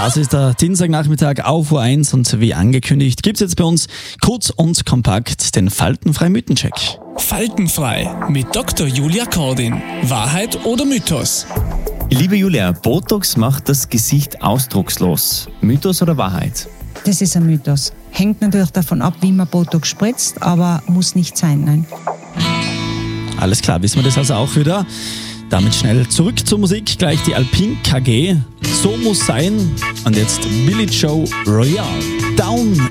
Das ist der Dienstagnachmittag auf U1 und wie angekündigt gibt es jetzt bei uns kurz und kompakt den faltenfrei Mythencheck. Faltenfrei mit Dr. Julia Kordin. Wahrheit oder Mythos? Liebe Julia, Botox macht das Gesicht ausdruckslos. Mythos oder Wahrheit? Das ist ein Mythos. Hängt natürlich davon ab, wie man Botox spritzt, aber muss nicht sein, nein. Alles klar, wissen wir das also auch wieder. Damit schnell zurück zur Musik, gleich die Alpine KG. So muss sein. Und jetzt Billy Joe Royale. Down